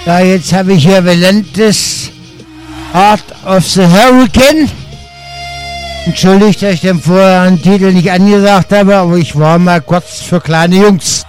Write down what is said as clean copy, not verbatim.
Ja, jetzt habe ich hier Valentis Art of the Hurricane. Entschuldigt, dass ich den vorher einen Titel nicht angesagt habe, aber ich war mal kurz für kleine Jungs.